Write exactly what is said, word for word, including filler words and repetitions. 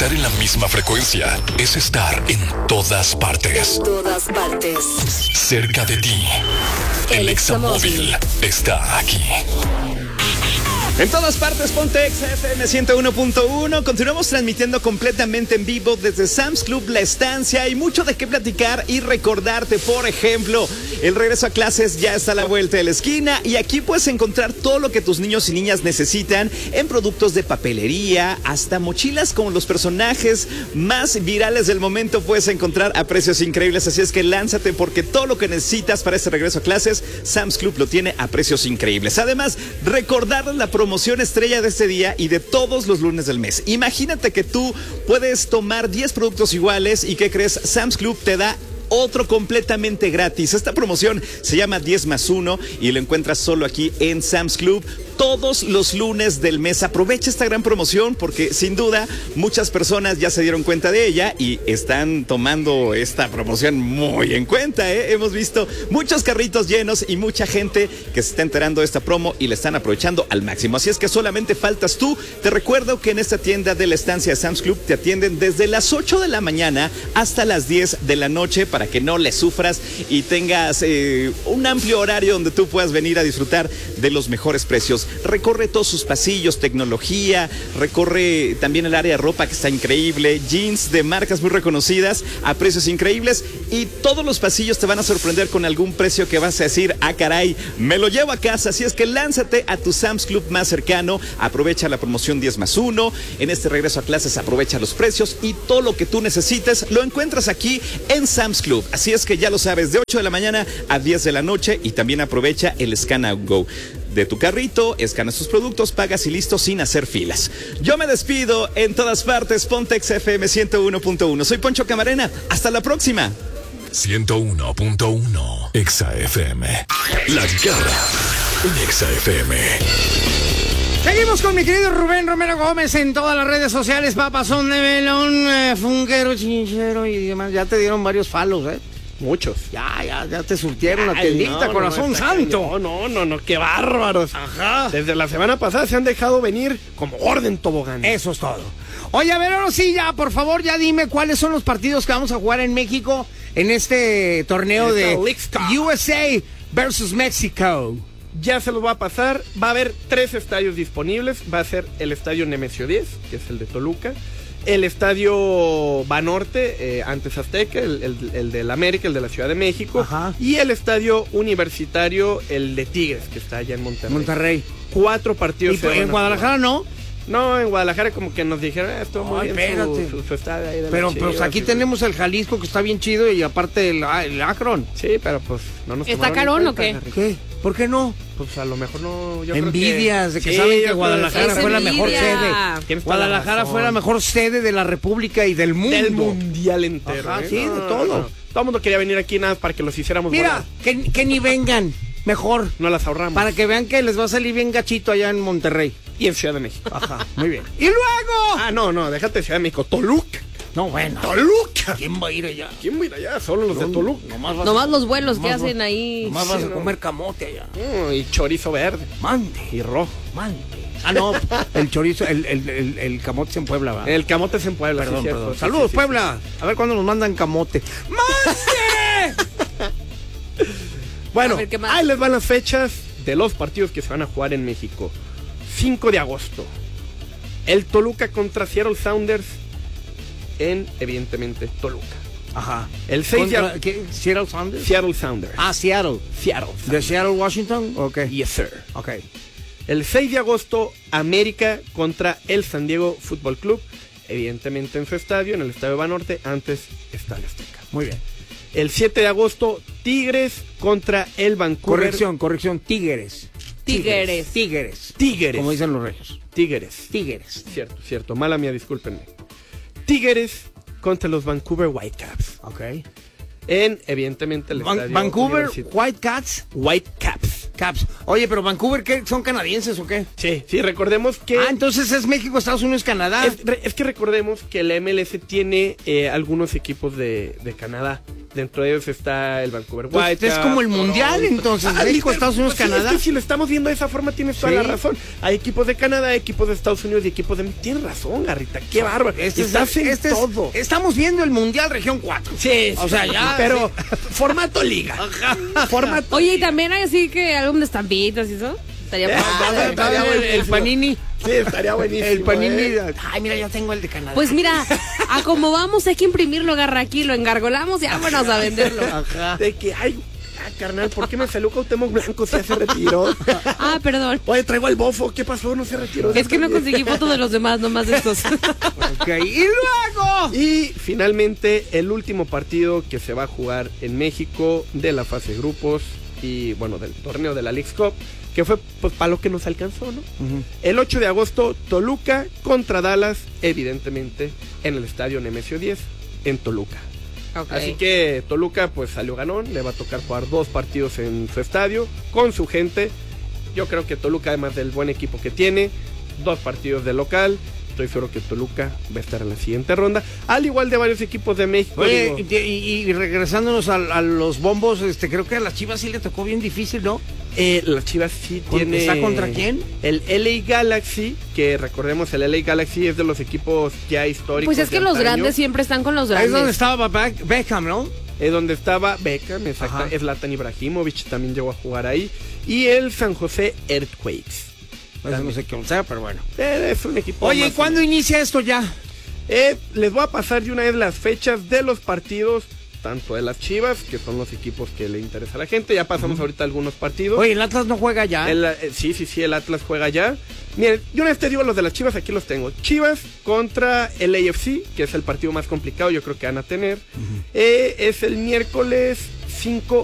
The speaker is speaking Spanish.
Estar en la misma frecuencia es estar en todas partes. En todas partes. Cerca de ti. El, el Examóvil está aquí. En todas partes, ponte Exa F M ciento uno punto uno. Continuamos transmitiendo completamente en vivo desde Sam's Club La Estancia. Hay mucho de qué platicar y recordarte, por ejemplo, el regreso a clases ya está a la vuelta de la esquina y aquí puedes encontrar todo lo que tus niños y niñas necesitan en productos de papelería, hasta mochilas como los personajes más virales del momento puedes encontrar a precios increíbles. Así es que lánzate porque todo lo que necesitas para este regreso a clases, Sam's Club lo tiene a precios increíbles. Además, recordarles la promoción estrella de este día y de todos los lunes del mes. Imagínate que tú puedes tomar diez productos iguales y ¿qué crees? Sam's Club te da otro completamente gratis. Esta promoción se llama diez más uno y lo encuentras solo aquí en Sam's Club todos los lunes del mes. Aprovecha esta gran promoción porque sin duda muchas personas ya se dieron cuenta de ella y están tomando esta promoción muy en cuenta, ¿eh? Hemos visto muchos carritos llenos y mucha gente que se está enterando de esta promo y la están aprovechando al máximo. Así es que solamente faltas tú. Te recuerdo que en esta tienda de la estancia de Sam's Club te atienden desde las ocho de la mañana hasta las diez de la noche para que no le sufras y tengas eh, un amplio horario donde tú puedas venir a disfrutar de los mejores precios. Recorre todos sus pasillos, tecnología, recorre también el área de ropa que está increíble, jeans de marcas muy reconocidas a precios increíbles y todos los pasillos te van a sorprender con algún precio que vas a decir, ah caray, me lo llevo a casa. Así es que lánzate a tu Sam's Club más cercano, aprovecha la promoción diez más uno, en este regreso a clases aprovecha los precios y todo lo que tú necesites lo encuentras aquí en Sam's Club. Así es que ya lo sabes, de ocho de la mañana a diez de la noche y también aprovecha el Scan and Go de tu carrito, escaneas tus productos, pagas y listo sin hacer filas. Yo me despido en todas partes, ponte Exa F M ciento uno punto uno. Soy Poncho Camarena, hasta la próxima. ciento uno punto uno Exa F M. La Garra en Exa F M. Seguimos con mi querido Rubén Romero Gómez en todas las redes sociales, papazón de melón, eh, funquero, chinchero y demás. Ya te dieron varios falos, ¿eh? Muchos. Ya, ya, ya te surtieron la tiendita, no, corazón no, santo. No, no, no, no, qué bárbaros. Ajá. Desde la semana pasada se han dejado venir como orden tobogán. Eso es todo. Oye, a ver, ahora sí, ya, por favor, ya dime cuáles son los partidos que vamos a jugar en México en este torneo Esta de Lixca. U S A versus México. Ya se los va a pasar. Va a haber tres estadios disponibles. Va a ser el estadio Nemesio diez, que es el de Toluca. El estadio Banorte, eh, antes Azteca, el, el, el del América, el de la Ciudad de México. Ajá. Y el estadio Universitario, el de Tigres, que está allá en Monterrey. Monterrey. Cuatro partidos. ¿Y se en Guadalajara no? No, en Guadalajara como que nos dijeron, eh, esto muy Ay, bien espérate. su, su, su estadio ahí de Pero la pues Chivas, aquí y- tenemos el Jalisco que está bien chido y aparte el, el Akron. Sí, pero pues no nos ¿Está tomaron carón en o cuenta, qué? Harry. ¿Qué? ¿Por qué no? Pues a lo mejor no. Yo creo Envidias de que Sí, saben yo que creo Guadalajara que- fue la mejor envidia. sede. Tienes toda la Guadalajara razón. fue la mejor sede de la República y del mundo. Del mundial entero. Ajá, ¿eh? sí, de No, todo. no, no. Todo el mundo quería venir aquí nada más para que los hiciéramos Mira, bolas. que, que ni vengan. Mejor. No las ahorramos. Para que vean que les va a salir bien gachito allá en Monterrey. Y en Ciudad de México. Ajá, muy bien. ¡Y luego! Ah, no, no, déjate de Ciudad de México. Toluca. No, bueno. Toluca. ¿Quién va a ir allá? ¿Quién va a ir allá? Solo los de Toluca. Nomás, vas Nomás a- los vuelos que nomás hacen vas- ahí. Nomás vas Sí, a no. comer camote allá. Mm, y chorizo verde. Mande. Y rojo. Mande. Ah, no. El chorizo, el, el, el, el camote es en Puebla, ¿verdad? El camote es en Puebla. Perdón, sí, cierto. perdón. Sí, Saludos, sí, sí, Puebla. A ver cuándo nos mandan camote. ¡Mande! Bueno, A ver, ¿qué más? ahí les van las fechas de los partidos que se van a jugar en México. cinco de agosto. El Toluca contra Seattle Sounders en, evidentemente, Toluca. Ajá. El seis de Contra- agosto. ¿qué? ¿Seattle Sounders? Seattle Sounders. Ah, Seattle. Seattle. ¿De Seattle, Washington? Ok. Yes, sir. Ok. El seis de agosto, América contra el San Diego Fútbol Club. Evidentemente en su estadio, en el Estadio Banorte, antes Estadio Azteca. Muy bien. El siete de agosto, Tigres contra el Vancouver. Corrección, corrección. Tigres. Tigres. Tigres. Tigres. Como dicen los reyes. Tigres. Tigres. Cierto, cierto. Mala mía, discúlpenme. Tigres contra los Vancouver Whitecaps. Ok. En, evidentemente, el Van- estadio Vancouver University- Whitecaps. Whitecaps. Caps. Oye, pero Vancouver, ¿qué? ¿Son canadienses o qué? Sí, sí, recordemos que... Ah, entonces es México, Estados Unidos, Canadá. Es, re- es que recordemos que la M L S tiene eh, algunos equipos de, de Canadá. Dentro de ellos está el Vancouver Pues Whitecaps. es como el mundial, Toronto. entonces, Ah, México, literal, Estados Unidos, pues sí, Canadá. es que si lo estamos viendo de esa forma, tienes toda Sí. la razón. Hay equipos de Canadá, equipos de Estados Unidos y equipos de... Tienes razón, Garrita, qué bárbaro. Este es, Estás en este es- todo. estamos viendo el mundial región cuatro. Sí, O sea, ya, Pero formato liga. Formato Oye, y también hay así que álbum de estampitas y eso. Estaría Eh, padre. estaría el, buenísimo. el panini. Sí, estaría buenísimo. El panini. ¿eh? Ay, mira, yo tengo el de Canadá. Pues mira, a como vamos, hay que imprimirlo, agarra aquí, lo engargolamos y vámonos a venderlo. Ajá. De que, ay, ah, carnal, ¿por qué me salió Cuauhtémoc Blanco si ya se retiró? Ah, perdón. Oye, traigo al bofo, ¿qué pasó? No se retiró. Es que no conseguí fotos de los demás, nomás de estos. Ok, y luego. Y finalmente, el último partido que se va a jugar en México de la fase de grupos y, bueno, del torneo de la Leagues Cup, que fue pues para lo que nos alcanzó, ¿no? Uh-huh. El ocho de agosto, Toluca contra Dallas, evidentemente, en el estadio Nemesio diez, en Toluca. Okay. Así que Toluca pues salió ganón, le va a tocar jugar dos partidos en su estadio, con su gente. Yo creo que Toluca, además del buen equipo que tiene, dos partidos de local. Estoy seguro que Toluca va a estar en la siguiente ronda, al igual de varios equipos de México. Oye, digo. y, y- y regresándonos a, a los bombos, este, creo que a las Chivas sí le tocó bien difícil, ¿no? Eh, las Chivas sí ¿Con- tiene... está contra quién? El L A Galaxy, que recordemos, el L A Galaxy es de los equipos ya históricos. Pues es que de los antaño. grandes siempre están con los Ahí es donde grandes. estaba Beck- Beckham, ¿no? Es donde estaba Beckham, exacto. Ajá. Zlatan Ibrahimovic también llegó a jugar ahí. Y el San José Earthquakes. Eso no sé qué sea, pero bueno. Eh, es un equipo. Oye, ¿y más o cuándo menos. inicia esto ya? Eh, les voy a pasar de una vez las fechas de los partidos, tanto de las Chivas, que son los equipos que le interesa a la gente. Ya pasamos ahorita algunos partidos. Oye, el Atlas no juega ya. El, eh, sí, sí, sí, el Atlas juega ya. Miren, yo una vez te digo los de las Chivas, aquí los tengo. Chivas contra el A F C, que es el partido más complicado, yo creo que van a tener. Eh, es el miércoles cinco